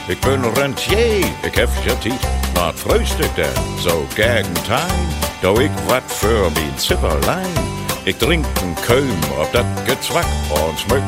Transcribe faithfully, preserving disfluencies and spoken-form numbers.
Ik ben rentier, ik heb tijd naar het frühstück dan, zo gegen time. Doe ik wat voor mijn zipperlein. Ik drink een keum op dat gezwak en smuk